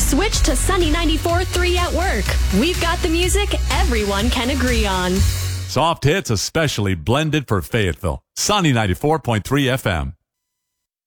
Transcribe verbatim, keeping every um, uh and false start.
Switch to Sunny ninety-four point three at work. We've got the music everyone can agree on. Soft hits especially blended for Fayetteville. Sunny ninety-four point three F M.